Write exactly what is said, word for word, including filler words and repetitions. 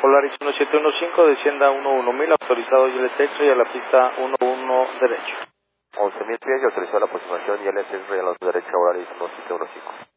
Polaris uno siete uno cinco, descienda uno uno mil, autorizado y el extra y a la pista uno uno derecho. once mil pies y autorizado la aproximación y el extra y a la derecha, Polaris uno siete uno cinco.